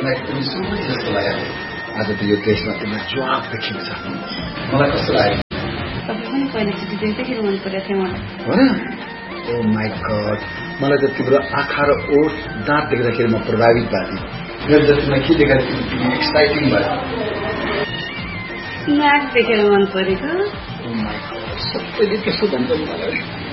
हेर्न एकदमै सुन्दर जस्तो लाग्यो आज त यो ड्रेसमा तिमीलाई जवाब देखिन्छ मलाई कस्तो लाग्यो तपाईँ पनि पहिलाचोटि देख्दाखेरि मन परेको थियो मलाई हो र ओ माई गड मलाई त तिम्रो आँखा र ओठ दाँत देख्दाखेरि म प्रभावित भएको थिएँ मेरो जतिमा के देखेर तिमी एक्साइटिङ भयो नाक देखेर मन परेको सबैले त्यसो भन्छ मलाई